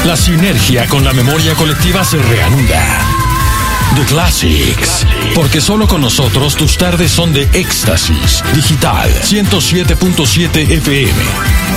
La sinergia con la memoria colectiva se reanuda. The Classics. Porque solo con nosotros tus tardes son de éxtasis. Digital 107.7 FM.